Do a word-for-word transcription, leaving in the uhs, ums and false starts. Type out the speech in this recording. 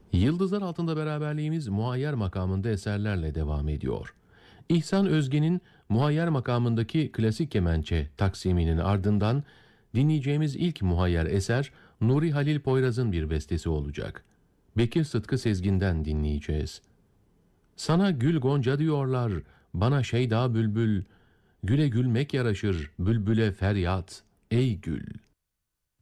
Yıldızlar altında beraberliğimiz muayyer makamında eserlerle devam ediyor. İhsan Özge'nin muayyer makamındaki klasik kemençe taksiminin ardından dinleyeceğimiz ilk muayyer eser Nuri Halil Poyraz'ın bir bestesi olacak. Bekir Sıtkı Sezgin'den dinleyeceğiz. Sana gül gonca diyorlar, bana şeyda bülbül, güle gülmek yaraşır, bülbüle feryat, ey gül.